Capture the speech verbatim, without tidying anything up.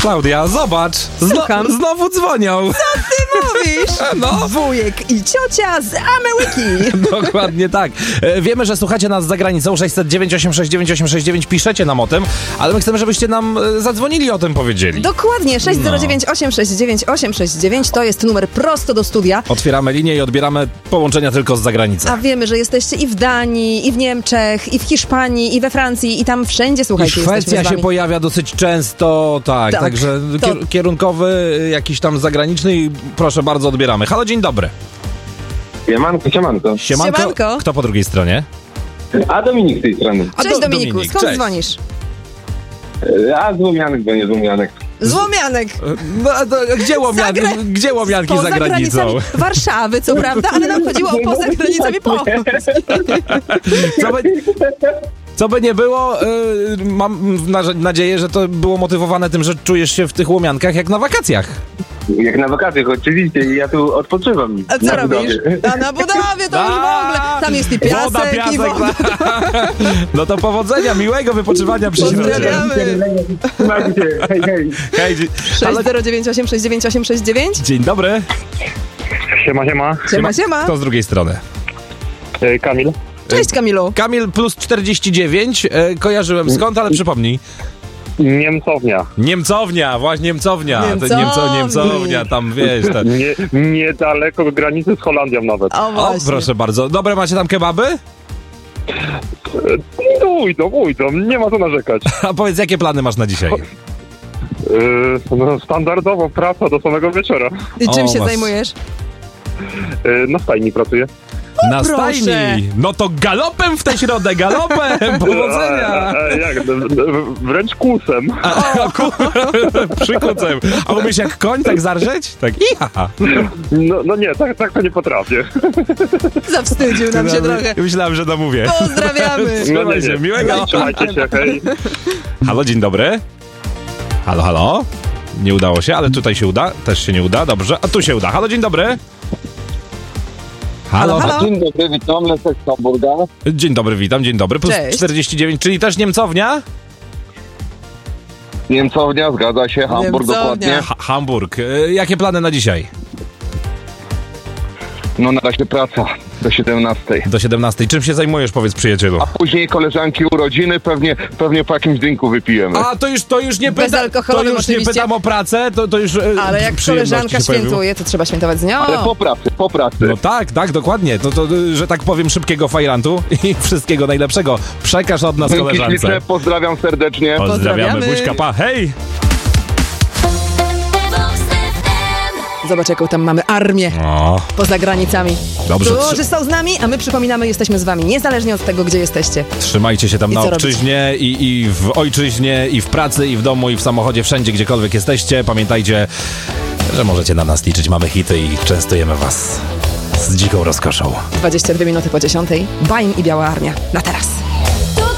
Klaudia, zobacz, zno, znowu dzwonią. Co ty mówisz? No. Wujek i ciocia z Ameryki. Dokładnie tak. E, wiemy, że słuchacie nas za granicą. sześć zero dziewięć osiem sześć dziewięć osiem sześć dziewięć, piszecie nam o tym, ale my chcemy, żebyście nam e, zadzwonili, o tym powiedzieli. Dokładnie, sześć zero dziewięć osiem sześć dziewięć osiem sześć dziewięć to jest numer prosto do studia. Otwieramy linię i odbieramy połączenia tylko z zagranicy. A wiemy, że jesteście i w Danii, i w Niemczech, i w Hiszpanii, i we Francji, i tam wszędzie, słuchajcie, I Szwecja się pojawia dosyć często, tak, tak także to... kier- kierunkowy, jakiś tam zagraniczny i proszę bardzo, odbieramy. Halo, dzień dobry. Siemanko, siemanko. Siemanko. Siemanko. Kto po drugiej stronie? A Dominik z tej strony. Cześć do, Dominiku, Dominik, skąd cześć. dzwonisz? A Złomianek, bo nie Złomianek. Złomianek. No, to, gdzie, łomian- Zagra- gdzie łomianki Poza za granicą? granicami Warszawy, co prawda, ale nam chodziło o poza granicami Polski. Co by, co by nie było, yy, mam na, nadzieję, że to było motywowane tym, że czujesz się w tych łomiankach jak na wakacjach. Jak na wakacjach oczywiście i ja tu odpoczywam. A co na robisz? budowie. A na budowie to już w ogóle. Tam jest i piasek, woda, piasek, i woda. No to powodzenia, miłego wypoczywania przy środzie. Pozdrawiamy. Trzymajcie się, hej, hej. Hej, dzie- sześć zero dziewięć osiem sześć dziewięć osiem sześć dziewięć. Dzień dobry. Siema, siema. Siema, siema. Kto z drugiej strony? E, Kamil. Cześć Kamilu. Kamil plus czterdzieści dziewięć. E, kojarzyłem skąd, ale przypomnij. Niemcownia. Niemcownia, właśnie Niemcownia. To Niemcowni. Niemco, Niemcownia, tam wiesz. To... Nie, niedaleko granicy z Holandią nawet. O, O, właśnie. proszę bardzo. Dobre, macie tam kebaby? Pójdą, pójdą, nie ma co narzekać. A powiedz, jakie plany masz na dzisiaj? E, no, standardowo praca do samego wieczora. I czym O, się masz- zajmujesz? E, na stajni pracuję. Na proszę. stajni. No to galopem w tę środę, galopem! Powodzenia! E, e, jak? Wręcz kłusem. Przykucem. A umiesz jak koń tak zarżeć? Tak, iha. No, no nie, tak, tak to nie potrafię. Zawstydził nam się trochę. Myślałem, że domówię. Pozdrawiamy. Trzymaj się, miłego. Trzymajcie się, hej. Halo, dzień dobry. Halo, halo. Nie udało się, ale tutaj się uda. Też się nie uda, dobrze. A tu się uda. Halo, dzień dobry. Halo, Halo, halo. Dzień dobry, witam, Leszek z Hamburga. Dzień dobry, witam, dzień dobry. Plus Cześć. czterdzieści dziewięć, czyli też Niemcownia? Niemcownia, zgadza się, Hamburg Niemcownia. dokładnie. Ha- Hamburg. E, jakie plany na dzisiaj? No na razie praca do siedemnastej. Do siedemnastej. Czym się zajmujesz, powiedz przyjacielu? A później koleżanki urodziny, pewnie, pewnie po jakimś drinku wypijemy. A, to już, to już nie pyta, to Bezalkoholowym już nie oczywiście. pytam o pracę, to, to już e, Ale jak przyjemności koleżanka się pojawiło. świętuje, to trzeba świętować z nią. Ale po pracy, po pracy. No tak, tak, dokładnie. To, to, że tak powiem, szybkiego fajrantu i wszystkiego najlepszego. Przekaż od nas Dzięki koleżance. śliczne, pozdrawiam serdecznie. Pozdrawiamy, Pozdrawiamy. buźka, pa, hej! Zobacz, jaką tam mamy armię O, poza granicami. Dobrze, Którzy są z nami, a my przypominamy, jesteśmy z wami, niezależnie od tego, gdzie jesteście. trzymajcie się tam I na co obczyźnie i, i w ojczyźnie, i w pracy, i w domu, i w samochodzie, wszędzie, gdziekolwiek jesteście. Pamiętajcie, że możecie na nas liczyć. Mamy hity i częstujemy was z dziką rozkoszą. dwadzieścia dwie minuty po dziesiątej. Baim i Biała Armia. Na teraz.